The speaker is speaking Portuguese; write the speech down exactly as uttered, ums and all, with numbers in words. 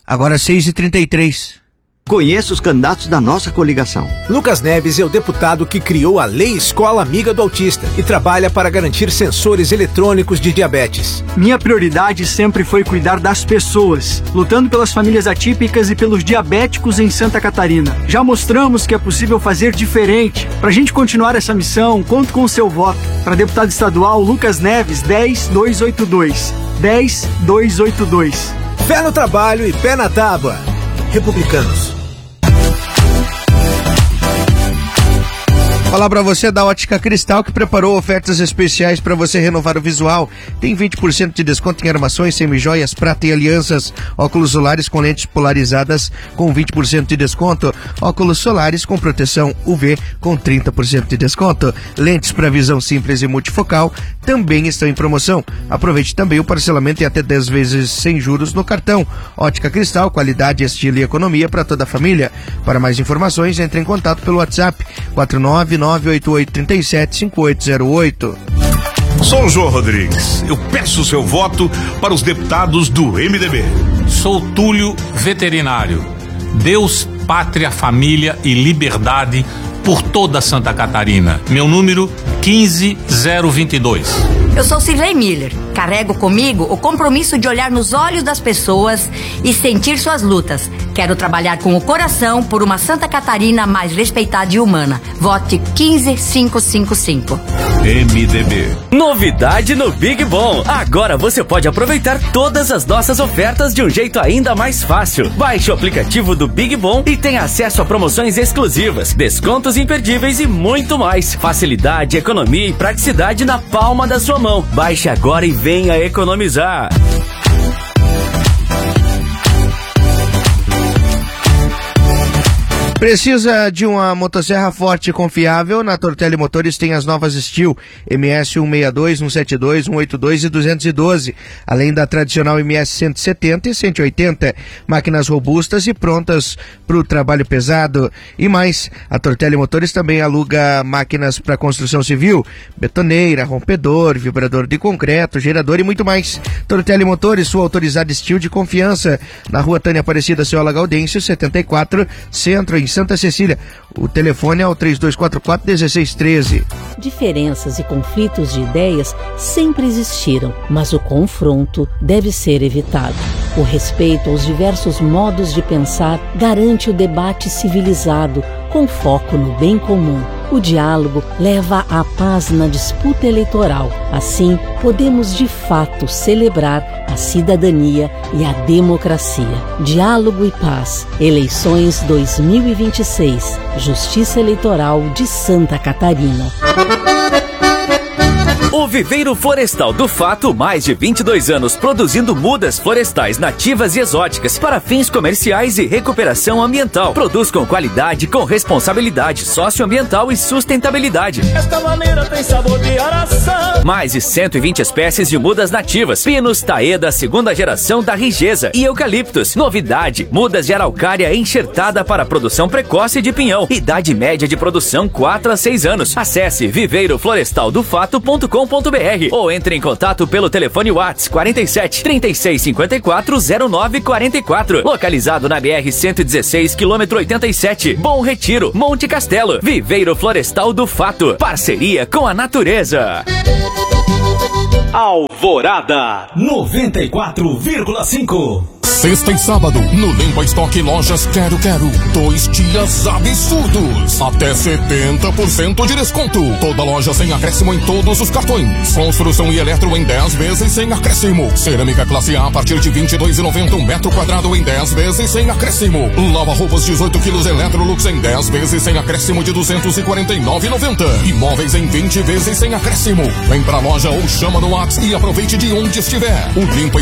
Agora seis e trinta e três. Conheça os candidatos da nossa coligação. Lucas Neves é o deputado que criou a Lei Escola Amiga do Autista e trabalha para garantir sensores eletrônicos de diabetes. Minha prioridade sempre foi cuidar das pessoas, lutando pelas famílias atípicas e pelos diabéticos em Santa Catarina. Já mostramos que é possível fazer diferente. Para a gente continuar essa missão, conto com o seu voto. Para deputado estadual, Lucas Neves, dez dois oito dois. dez dois oito dois. Fé no trabalho e pé na tábua. Republicanos. Falar para você da Ótica Cristal, que preparou ofertas especiais para você renovar o visual. Tem vinte por cento de desconto em armações, semijoias, prata e alianças. Óculos solares com lentes polarizadas com vinte por cento de desconto. Óculos solares com proteção U V com trinta por cento de desconto. Lentes para visão simples e multifocal também estão em promoção. Aproveite também o parcelamento em até dez vezes sem juros no cartão. Ótica Cristal, qualidade, estilo e economia para toda a família. Para mais informações, entre em contato pelo WhatsApp quatro nove nove oito oito três sete cinco oito zero oito. Sou o João Rodrigues. Eu peço seu voto para os deputados do M D B. Sou Túlio Veterinário. Deus, pátria, família e liberdade por toda Santa Catarina. Meu número quinze zero vinte e dois. Eu sou Cirlei Miller. Carrego comigo o compromisso de olhar nos olhos das pessoas e sentir suas lutas. Quero trabalhar com o coração por uma Santa Catarina mais respeitada e humana. Vote quinze mil quinhentos e cinquenta e cinco. M D B. Novidade no Big Bom. Agora você pode aproveitar todas as nossas ofertas de um jeito ainda mais fácil. Baixe o aplicativo do Big Bom e tenha acesso a promoções exclusivas, descontos imperdíveis e muito mais. Facilidade, economia e praticidade na palma da sua mão. Baixe agora e venha economizar. Precisa de uma motosserra forte e confiável? Na Tortelli Motores tem as novas Steel M S cento e sessenta e dois, cento e setenta e dois, cento e oitenta e dois e duzentos e doze, além da tradicional M S cento e setenta e cento e oitenta, máquinas robustas e prontas para o trabalho pesado. E mais, a Tortelli Motores também aluga máquinas para construção civil, betoneira, rompedor, vibrador de concreto, gerador e muito mais. Tortelli Motores, sua autorizada Steel de confiança, na rua Tânia Aparecida Ciola Gaudêncio, setenta e quatro, Centro, em Santa Cecília. O telefone é o três dois quatro quatro, um seis um três. Diferenças e conflitos de ideias sempre existiram, mas o confronto deve ser evitado. O respeito aos diversos modos de pensar garante o debate civilizado, com foco no bem comum. O diálogo leva à paz na disputa eleitoral. Assim, podemos de fato celebrar a cidadania e a democracia. Diálogo e paz. Eleições dois mil e vinte e seis. Justiça Eleitoral de Santa Catarina. O Viveiro Florestal do Fato, mais de vinte e dois anos produzindo mudas florestais nativas e exóticas para fins comerciais e recuperação ambiental. Produz com qualidade, com responsabilidade socioambiental e sustentabilidade. Esta maneira tem sabor de araçá. Mais de cento e vinte espécies de mudas nativas. Pinos Taeda, segunda geração da Rigesa e eucaliptos. Novidade, mudas de araucária enxertada para produção precoce de pinhão. Idade média de produção quatro a seis anos. Acesse viveiro florestal do fato ponto com ponto br ou entre em contato pelo telefone WhatsApp quarenta e sete, trinta e seis cinquenta e quatro, zero nove quarenta e quatro, localizado na B R cento e dezesseis, quilômetro oitenta e sete, Bom Retiro, Monte Castelo. Viveiro Florestal do Fato, parceria com a natureza. Alvorada noventa e quatro vírgula cinco. Sexta e sábado, no Limpa Estoque Lojas Quero Quero. Dois dias absurdos. Até setenta por cento de desconto. Toda loja sem acréscimo em todos os cartões. Construção e eletro em dez vezes sem acréscimo. Cerâmica classe A a partir de vinte e dois reais e noventa centavos um metro quadrado em dez vezes sem acréscimo. Lava roupas dezoito quilos Electrolux em dez vezes sem acréscimo de duzentos e quarenta e nove reais e noventa centavos. Imóveis em vinte vezes sem acréscimo. Vem pra loja ou chama no WhatsApp e aproveite de onde estiver. O Limpa